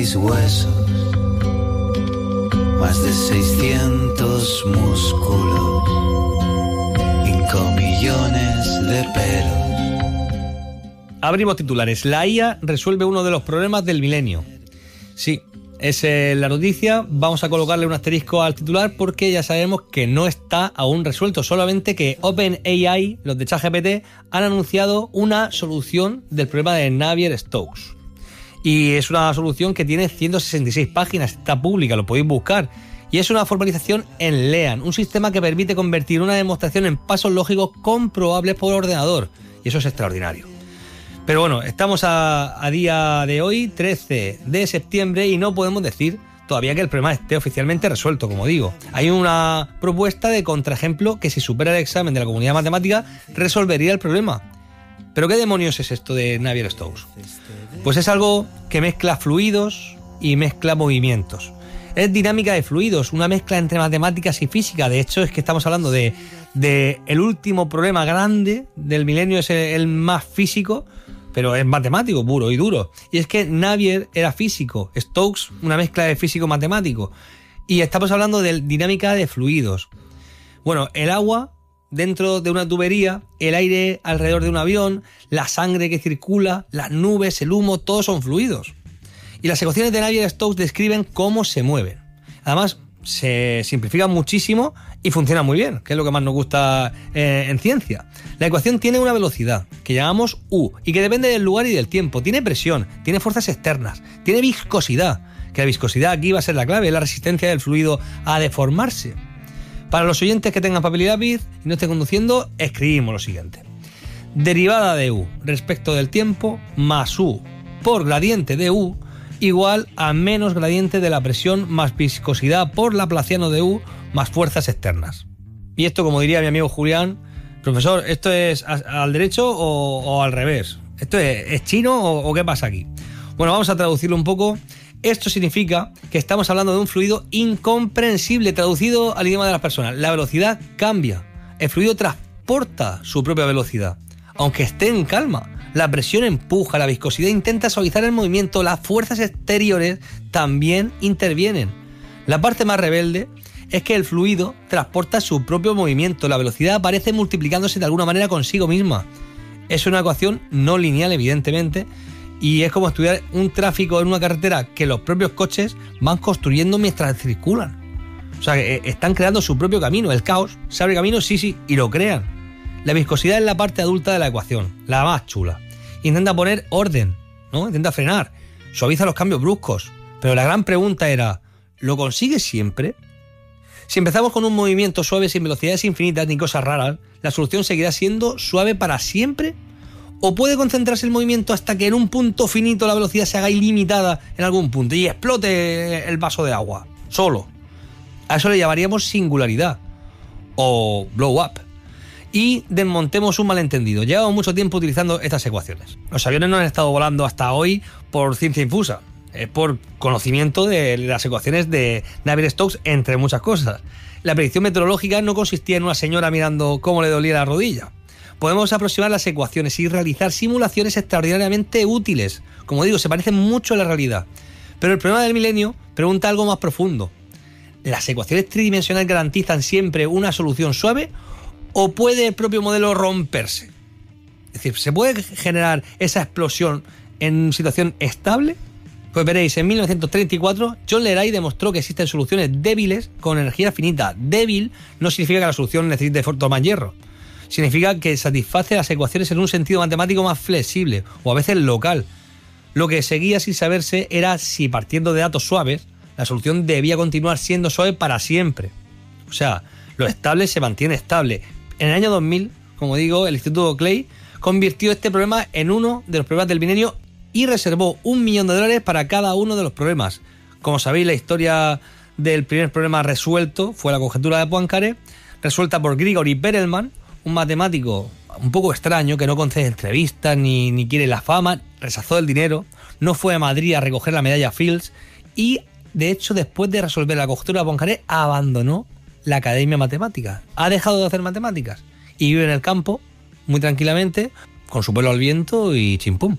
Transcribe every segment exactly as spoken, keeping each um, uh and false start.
seis huesos, más de seiscientos músculos, cinco millones de pelos. Abrimos titulares. La I A resuelve uno de los problemas del milenio. Sí, es eh, la noticia. Vamos a colocarle un asterisco al titular porque ya sabemos que no está aún resuelto, solamente que OpenAI, los de ChatGPT, han anunciado una solución del problema de Navier-Stokes. Y es una solución que tiene ciento sesenta y seis páginas, está pública, lo podéis buscar. Y es una formalización en LEAN, un sistema que permite convertir una demostración en pasos lógicos comprobables por ordenador. Y eso es extraordinario. Pero bueno, estamos a, a día de hoy, trece de septiembre, y no podemos decir todavía que el problema esté oficialmente resuelto, como digo. Hay una propuesta de contraejemplo que, si supera el examen de la comunidad matemática, resolvería el problema. ¿Pero qué demonios es esto de Navier-Stokes? Pues es algo que mezcla fluidos y mezcla movimientos. Es dinámica de fluidos, una mezcla entre matemáticas y física. De hecho, es que estamos hablando de, de el último problema grande del milenio, es el, el más físico, pero es matemático puro y duro. Y es que Navier era físico, Stokes una mezcla de físico-matemático. Y estamos hablando de dinámica de fluidos. Bueno, el agua dentro de una tubería, el aire alrededor de un avión, la sangre que circula, las nubes, el humo, todos son fluidos. Y las ecuaciones de Navier-Stokes describen cómo se mueven. Además, se simplifican muchísimo y funcionan muy bien, que es lo que más nos gusta eh, en ciencia. La ecuación tiene una velocidad que llamamos U y que depende del lugar y del tiempo. Tiene presión, tiene fuerzas externas, tiene viscosidad, que la viscosidad aquí va a ser la clave, la resistencia del fluido a deformarse. Para los oyentes que tengan papel y lápiz y no estén conduciendo, escribimos lo siguiente. Derivada de U respecto del tiempo más U por gradiente de U igual a menos gradiente de la presión más viscosidad por laplaciano de U más fuerzas externas. Y esto, como diría mi amigo Julián, profesor, ¿esto es al derecho o, o al revés? ¿Esto es, es chino o, o qué pasa aquí? Bueno, vamos a traducirlo un poco. Esto significa que estamos hablando de un fluido incomprensible, traducido al idioma de las personas. La velocidad cambia. El fluido transporta su propia velocidad, aunque esté en calma. La presión empuja, la viscosidad intenta suavizar el movimiento, las fuerzas exteriores también intervienen. La parte más rebelde es que el fluido transporta su propio movimiento. La velocidad aparece multiplicándose de alguna manera consigo misma. Es una ecuación no lineal, evidentemente, y es como estudiar un tráfico en una carretera que los propios coches van construyendo mientras circulan. O sea, que están creando su propio camino. El caos se abre camino, sí, sí, y lo crean. La viscosidad es la parte adulta de la ecuación, la más chula. Intenta poner orden, ¿no? Intenta frenar, suaviza los cambios bruscos. Pero la gran pregunta era, ¿lo consigue siempre? Si empezamos con un movimiento suave sin velocidades infinitas ni cosas raras, ¿la solución seguirá siendo suave para siempre? ¿O puede concentrarse el movimiento hasta que en un punto finito la velocidad se haga ilimitada en algún punto y explote el vaso de agua? Solo. A eso le llamaríamos singularidad o blow up. Y desmontemos un malentendido. Llevamos mucho tiempo utilizando estas ecuaciones. Los aviones no han estado volando hasta hoy por ciencia infusa. Es por conocimiento de las ecuaciones de Navier-Stokes, entre muchas cosas. La predicción meteorológica no consistía en una señora mirando cómo le dolía la rodilla. Podemos aproximar las ecuaciones y realizar simulaciones extraordinariamente útiles. Como digo, se parecen mucho a la realidad. Pero el problema del milenio pregunta algo más profundo. ¿Las ecuaciones tridimensionales garantizan siempre una solución suave o puede el propio modelo romperse? Es decir, ¿se puede generar esa explosión en situación estable? Pues veréis, en mil novecientos treinta y cuatro, John Leray demostró que existen soluciones débiles con energía finita. Débil no significa que la solución necesite tomar hierro. Significa que satisface las ecuaciones en un sentido matemático más flexible o a veces local. Lo que seguía sin saberse era si, partiendo de datos suaves, la solución debía continuar siendo suave para siempre. O sea, lo estable se mantiene estable. En el año dos mil, como digo, el Instituto Clay convirtió este problema en uno de los problemas del milenio y reservó un millón de dólares para cada uno de los problemas. Como sabéis, la historia del primer problema resuelto fue la conjetura de Poincaré, resuelta por Grigori Perelman, un matemático un poco extraño que no concede entrevistas ni, ni quiere la fama, rechazó el dinero, no fue a Madrid a recoger la medalla Fields y, de hecho, después de resolver la conjetura de Poincaré, abandonó la Academia Matemática. Ha dejado de hacer matemáticas y vive en el campo muy tranquilamente, con su pelo al viento y chimpum.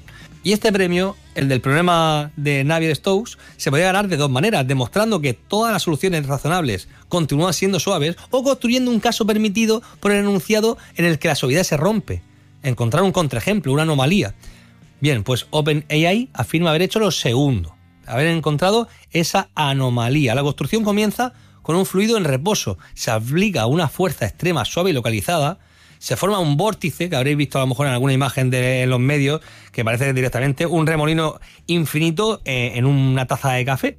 Y este premio, el del problema de Navier-Stokes, se podía ganar de dos maneras, demostrando que todas las soluciones razonables continúan siendo suaves o construyendo un caso permitido por el enunciado en el que la suavidad se rompe. Encontrar un contraejemplo, una anomalía. Bien, pues OpenAI afirma haber hecho lo segundo, haber encontrado esa anomalía. La construcción comienza con un fluido en reposo, se aplica una fuerza extrema suave y localizada, se forma un vórtice, que habréis visto a lo mejor en alguna imagen de los medios, que parece directamente un remolino infinito eh, en una taza de café.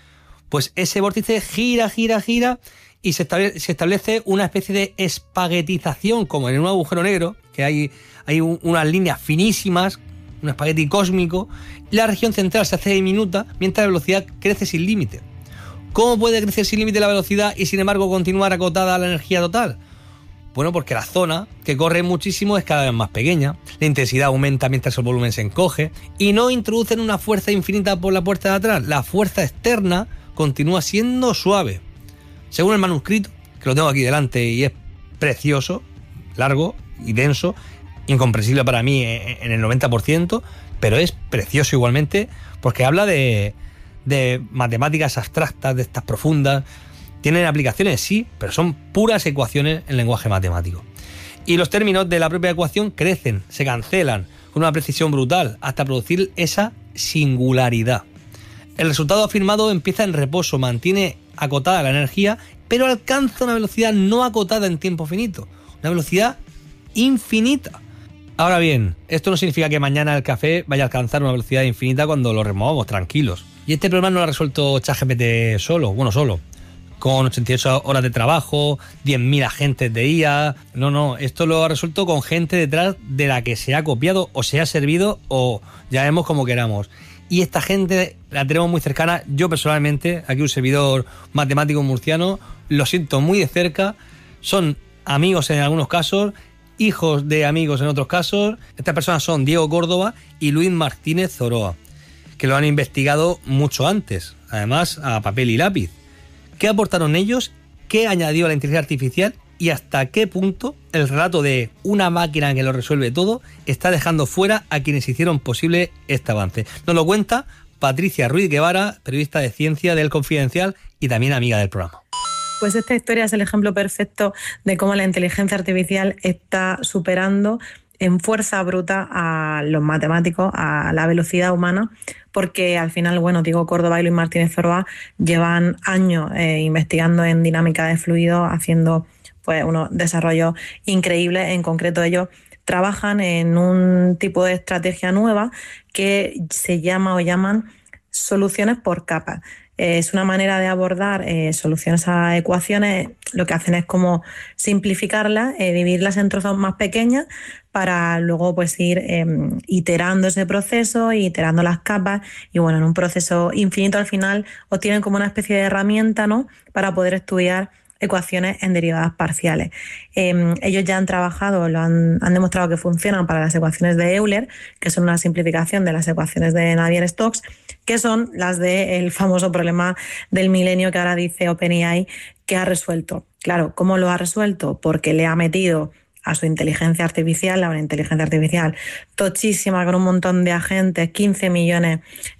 Pues ese vórtice gira, gira, gira y se establece, se establece una especie de espaguetización, como en un agujero negro, que hay, hay un, unas líneas finísimas, un espagueti cósmico, y la región central se hace diminuta mientras la velocidad crece sin límite. ¿Cómo puede crecer sin límite la velocidad y sin embargo continuar acotada a la energía total? Bueno, porque la zona que corre muchísimo es cada vez más pequeña, la intensidad aumenta mientras el volumen se encoge y no introducen una fuerza infinita por la puerta de atrás. La fuerza externa continúa siendo suave. Según el manuscrito, que lo tengo aquí delante y es precioso, largo y denso, incomprensible para mí en el noventa por ciento, pero es precioso igualmente porque habla de, de matemáticas abstractas, de estas profundas. Tienen aplicaciones, sí, pero son puras ecuaciones en lenguaje matemático. Y los términos de la propia ecuación crecen, se cancelan con una precisión brutal hasta producir esa singularidad. El resultado afirmado empieza en reposo, mantiene acotada la energía, pero alcanza una velocidad no acotada en tiempo finito, una velocidad infinita. Ahora bien, esto no significa que mañana el café vaya a alcanzar una velocidad infinita cuando lo removamos tranquilos. Y este problema no lo ha resuelto ChatGPT solo, bueno, solo. Con ochenta y ocho horas de trabajo, diez mil agentes de I A. No, no, esto lo ha resuelto con gente detrás de la que se ha copiado o se ha servido o ya vemos como queramos. Y esta gente la tenemos muy cercana. Yo personalmente, aquí un servidor matemático murciano, lo siento muy de cerca. Son amigos en algunos casos, hijos de amigos en otros casos. Estas personas son Diego Córdoba y Luis Martínez Zoroa, que lo han investigado mucho antes, además a papel y lápiz. ¿Qué aportaron ellos? ¿Qué añadió la inteligencia artificial? ¿Y hasta qué punto el relato de una máquina que lo resuelve todo está dejando fuera a quienes hicieron posible este avance? Nos lo cuenta Patricia Ruiz Guevara, periodista de ciencia del Confidencial y también amiga del programa. Pues esta historia es el ejemplo perfecto de cómo la inteligencia artificial está superando en fuerza bruta a los matemáticos, a la velocidad humana, porque al final, bueno, Diego Córdoba y Luis Martínez Zoroa llevan años eh, investigando en dinámica de fluidos, haciendo pues unos desarrollos increíbles. En concreto, ellos trabajan en un tipo de estrategia nueva que se llama o llaman soluciones por capas. Es una manera de abordar eh, soluciones a ecuaciones. Lo que hacen es como simplificarlas, eh, dividirlas en trozos más pequeños para luego pues ir eh, iterando ese proceso, iterando las capas y bueno, en un proceso infinito al final obtienen como una especie de herramienta, ¿no?, para poder estudiar ecuaciones en derivadas parciales. Eh, ellos ya han trabajado, lo han, han demostrado que funcionan para las ecuaciones de Euler, que son una simplificación de las ecuaciones de Navier-Stokes, que son las del famoso problema del milenio que ahora dice OpenAI que ha resuelto. Claro, ¿cómo lo ha resuelto? Porque le ha metido a su inteligencia artificial, a una inteligencia artificial tochísima con un montón de agentes, quince millones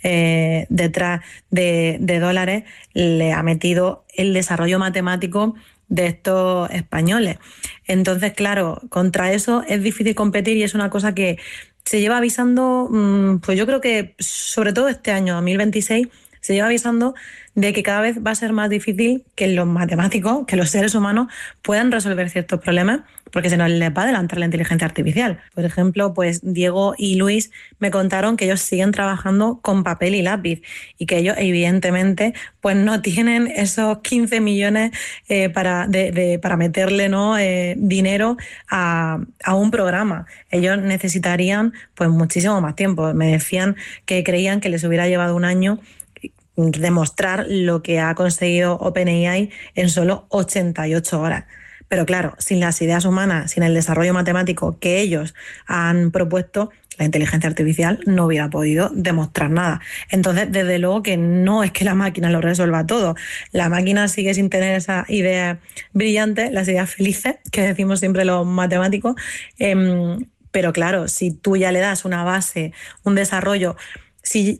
eh, detrás de, de dólares, le ha metido el desarrollo matemático de estos españoles. Entonces, claro, contra eso es difícil competir y es una cosa que se lleva avisando, pues yo creo que sobre todo este año, dos mil veintiséis, se lleva avisando de que cada vez va a ser más difícil que los matemáticos, que los seres humanos puedan resolver ciertos problemas, porque se nos les va a adelantar la inteligencia artificial. Por ejemplo, pues Diego y Luis me contaron que ellos siguen trabajando con papel y lápiz y que ellos evidentemente pues no tienen esos quince millones eh, para, de, de, para meterle, ¿no?, eh, dinero a, a un programa. Ellos necesitarían pues muchísimo más tiempo. Me decían que creían que les hubiera llevado un año demostrar lo que ha conseguido OpenAI en solo ochenta y ocho horas. Pero claro, sin las ideas humanas, sin el desarrollo matemático que ellos han propuesto, la inteligencia artificial no hubiera podido demostrar nada. Entonces, desde luego que no es que la máquina lo resuelva todo. La máquina sigue sin tener esas ideas brillantes, las ideas felices, que decimos siempre los matemáticos, eh, Pero claro, si tú ya le das una base, un desarrollo, si